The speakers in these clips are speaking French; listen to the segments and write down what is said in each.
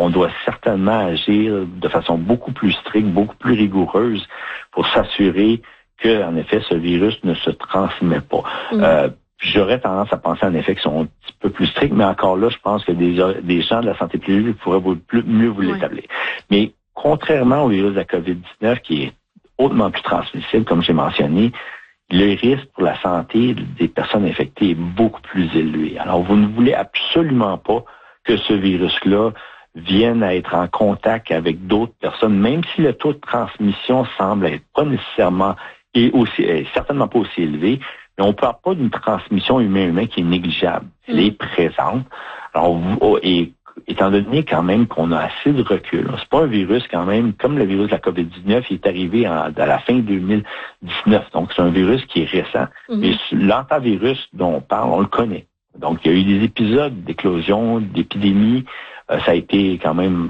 on doit certainement agir de façon beaucoup plus stricte, beaucoup plus rigoureuse pour s'assurer que, en effet, ce virus ne se transmet pas. J'aurais tendance à penser, en effet, qu'ils sont un petit peu plus stricts, mais encore là, je pense que des gens de la santé publique pourraient mieux vous l'établir. Mais contrairement au virus de la COVID-19, qui est hautement plus transmissible, comme j'ai mentionné, le risque pour la santé des personnes infectées est beaucoup plus élevé. Alors, vous ne voulez absolument pas que ce virus-là vienne à être en contact avec d'autres personnes, même si le taux de transmission semble être pas nécessairement certainement pas aussi élevé. Mais on ne parle pas d'une transmission humain-humain qui est négligeable. Elle est présente. Alors, étant donné quand même qu'on a assez de recul, c'est pas un virus quand même, comme le virus de la COVID-19, il est arrivé à la fin 2019. Donc, c'est un virus qui est récent. Mais l'antivirus dont on parle, on le connaît. Donc, il y a eu des épisodes d'éclosion, d'épidémie. Ça a été quand même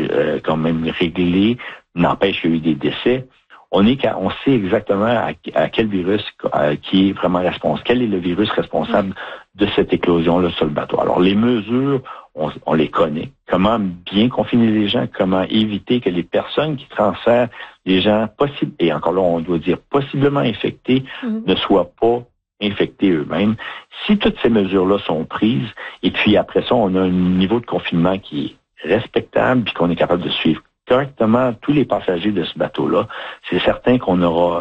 réglé. N'empêche qu'il y a eu des décès. On sait exactement à quel virus qui est vraiment responsable, quel est le virus responsable de cette éclosion-là sur le bateau. Alors, les mesures, on les connaît. Comment bien confiner les gens, comment éviter que les personnes qui transfèrent les gens et encore là, on doit dire possiblement infectés, ne soient pas infectés eux-mêmes. Si toutes ces mesures-là sont prises, et puis après ça, on a un niveau de confinement qui est respectable, puis qu'on est capable de suivre correctement tous les passagers de ce bateau-là, c'est certain qu'on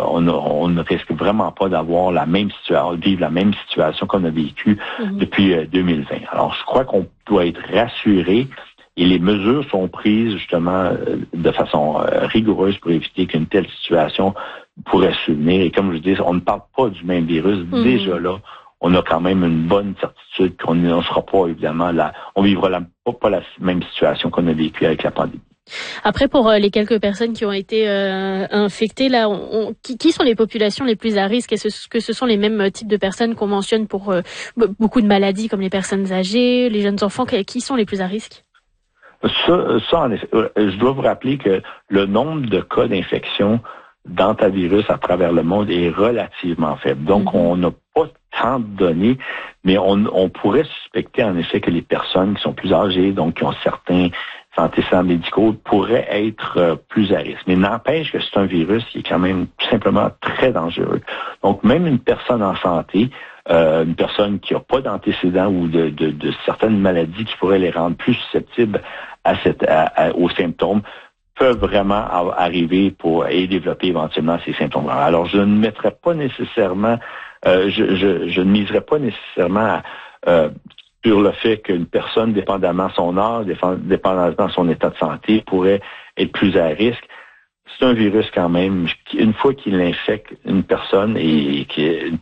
ne risque vraiment pas d'avoir vivre la même situation qu'on a vécue depuis 2020. Alors, je crois qu'on doit être rassuré et les mesures sont prises justement de façon rigoureuse pour éviter qu'une telle situation pourrait survenir. Et comme je dis, on ne parle pas du même virus. Déjà là, on a quand même une bonne certitude qu'on ne sera pas évidemment là, on vivra pas la même situation qu'on a vécue avec la pandémie. Après, pour les quelques personnes qui ont été infectées, là, qui sont les populations les plus à risque? Est-ce que ce sont les mêmes types de personnes qu'on mentionne pour beaucoup de maladies, comme les personnes âgées, les jeunes enfants? Qui sont les plus à risque? Ça, en effet, je dois vous rappeler que le nombre de cas d'infection d'antivirus à travers le monde est relativement faible. Donc, on n'a pas tant de données, mais on pourrait suspecter en effet que les personnes qui sont plus âgées, donc qui ont certains antécédents médicaux, pourraient être plus à risque. Mais n'empêche que c'est un virus qui est quand même tout simplement très dangereux. Donc, même une personne en santé, une personne qui n'a pas d'antécédents ou de certaines maladies qui pourraient les rendre plus susceptibles aux symptômes, peuvent vraiment arriver et développer éventuellement ces symptômes. Alors, je ne mettrais pas nécessairement, je ne miserais pas nécessairement sur le fait qu'une personne, dépendamment de son âge, dépendamment de son état de santé, pourrait être plus à risque. C'est un virus quand même, une fois qu'il infecte une personne une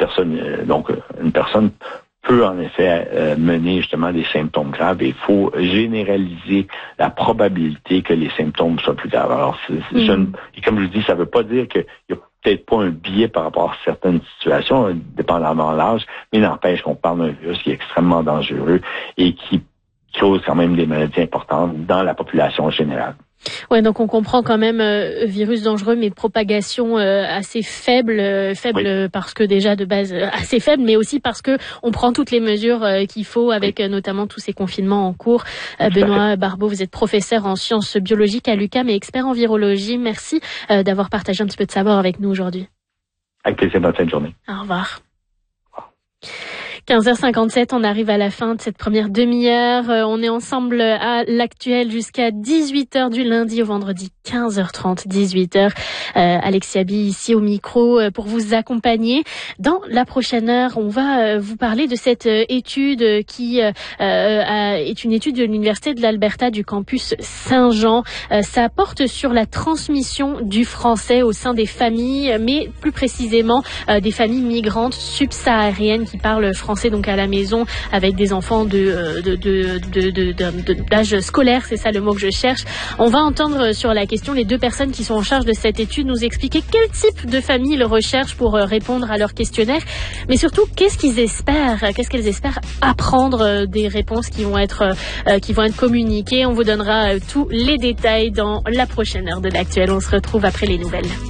personne peut en effet mener justement des symptômes graves et il faut généraliser la probabilité que les symptômes soient plus graves. Alors, et comme je dis, ça ne veut pas dire qu'il y a peut-être pas un biais par rapport à certaines situations, dépendamment de l'âge, mais n'empêche qu'on parle d'un virus qui est extrêmement dangereux et qui cause quand même des maladies importantes dans la population générale. Ouais, donc on comprend quand même virus dangereux, mais propagation assez faible parce que déjà de base assez faible, mais aussi parce que on prend toutes les mesures qu'il faut avec notamment tous ces confinements en cours. Benoît Barbeau, vous êtes professeur en sciences biologiques à l'UQAM et expert en virologie. Merci d'avoir partagé un petit peu de savoir avec nous aujourd'hui. Avec plaisir, bonne fin de journée. Au revoir. 15h57, on arrive à la fin de cette première demi-heure. On est ensemble à l'actuel jusqu'à 18h du lundi au vendredi, 15h30, 18h. Alexia Bi ici au micro pour vous accompagner. Dans la prochaine heure, on va vous parler de cette étude qui est une étude de l'Université de l'Alberta du campus Saint-Jean. Ça porte sur la transmission du français au sein des familles, mais plus précisément des familles migrantes subsahariennes qui parlent français donc à la maison avec des enfants d'âge scolaire, c'est ça le mot que je cherche. On va entendre sur la question les deux personnes qui sont en charge de cette étude nous expliquer quel type de famille ils recherchent pour répondre à leur questionnaire, mais surtout qu'est-ce qu'elles espèrent apprendre des réponses qui vont être communiquées. On vous donnera tous les détails dans la prochaine heure de l'actuel. On se retrouve après les nouvelles.